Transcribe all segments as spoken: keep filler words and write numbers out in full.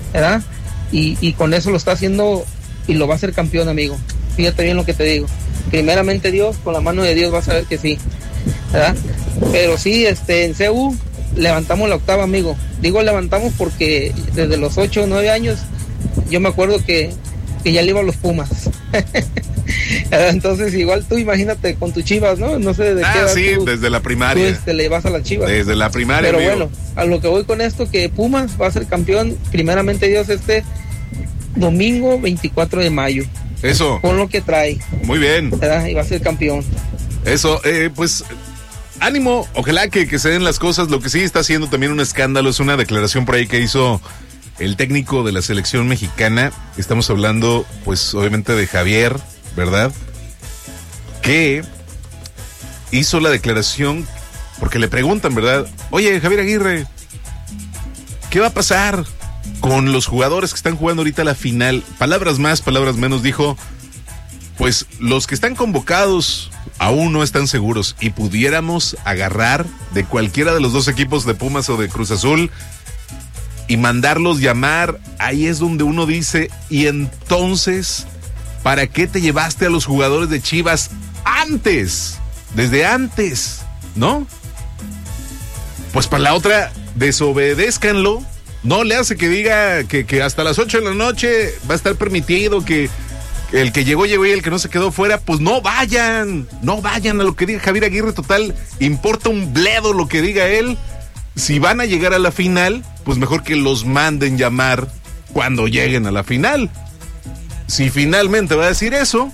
¿verdad? Y, y con eso lo está haciendo y lo va a hacer campeón, amigo. Fíjate bien lo que te digo. Primeramente Dios, con la mano de Dios vas a ver que sí, ¿verdad? Pero sí, este, en C U levantamos la octava, amigo. Digo levantamos porque desde los ocho o nueve años yo me acuerdo que, que ya le iba a los Pumas. Entonces igual tú imagínate con tus Chivas, ¿no? No sé de ah, qué edad sí, tú, desde la primaria. Tú este, le vas a las Chivas. Desde la primaria, Pero amigo. bueno, a lo que voy con esto, que Pumas va a ser campeón, primeramente Dios, este domingo veinticuatro de mayo. Eso. Con lo que trae. Muy bien. ¿Verdad? Y va a ser campeón. Eso, eh, pues, ánimo, ojalá que, que se den las cosas. Lo que sí está haciendo también un escándalo es una declaración por ahí que hizo el técnico de la selección mexicana. Estamos hablando, pues, obviamente de Javier, ¿verdad? Que hizo la declaración porque le preguntan, ¿verdad? Oye, Javier Aguirre, ¿qué va a pasar con los jugadores que están jugando ahorita la final? Palabras más, palabras menos, dijo, pues los que están convocados aún no están seguros y pudiéramos agarrar de cualquiera de los dos equipos de Pumas o de Cruz Azul y mandarlos llamar. Ahí es donde uno dice, y entonces, ¿para qué te llevaste a los jugadores de Chivas antes? Desde antes, ¿no? Pues para la otra, desobedézcanlo. No le hace que diga que, que hasta las ocho de la noche va a estar permitido que el que llegó, llegó y el que no se quedó fuera, pues no vayan, no vayan a lo que diga Javier Aguirre, total, importa un bledo lo que diga él. Si van a llegar a la final, pues mejor que los manden llamar cuando lleguen a la final. Si finalmente va a decir eso,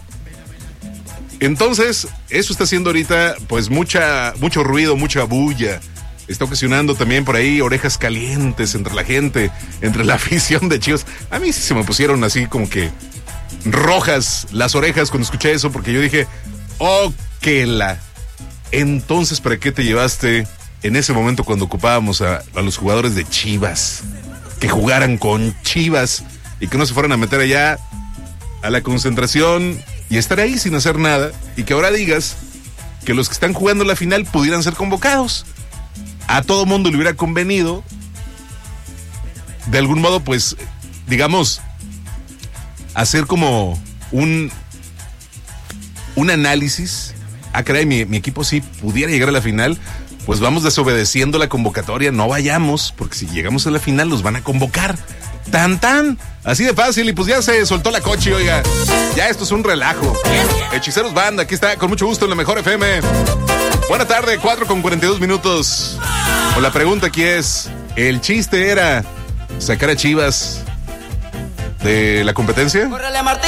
entonces eso está haciendo ahorita pues mucha, mucho ruido, mucha bulla. Está ocasionando también por ahí orejas calientes entre la gente, entre la afición de Chivas. A mí sí se me pusieron así como que rojas las orejas cuando escuché eso, porque yo dije, oh, que la. Entonces, ¿para qué te llevaste en ese momento cuando ocupábamos a, a los jugadores de Chivas? Que jugaran con Chivas y que no se fueran a meter allá a la concentración y estar ahí sin hacer nada, y que ahora digas que los que están jugando la final pudieran ser convocados. A todo mundo le hubiera convenido, de algún modo, pues, digamos, hacer como un, un análisis. Ah, caray, mi, mi equipo sí pudiera llegar a la final, pues vamos desobedeciendo la convocatoria, no vayamos, porque si llegamos a la final los van a convocar. Tan, tan, así de fácil, y pues ya se soltó la coche, oiga. Ya esto es un relajo. Hechiceros Banda, aquí está, con mucho gusto en la Mejor F M. Buena tarde, cuatro con cuarenta y dos minutos. O la pregunta aquí es, ¿el chiste era sacar a Chivas de la competencia?